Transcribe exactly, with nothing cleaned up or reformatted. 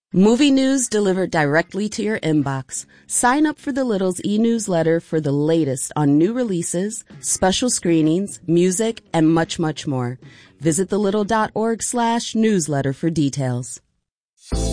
Movie news delivered directly to your inbox. Sign up for the Little's e-newsletter for the latest on new releases, special screenings, music, and much, much more. Visit thelittle.org slash newsletter for details.